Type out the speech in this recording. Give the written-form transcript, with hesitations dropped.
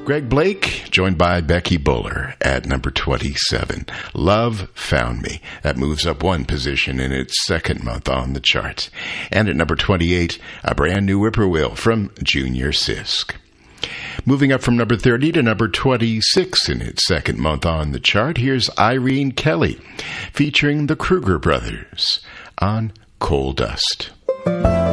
Greg Blake, joined by Becky Buller at number 27. Love Found Me. That moves up one position in its second month on the charts. And at number 28, a brand new whippoorwill from Junior Sisk. Moving up from number 30 to number 26 in its second month on the chart, here's Irene Kelly, featuring the Kruger Brothers on Coal Dust.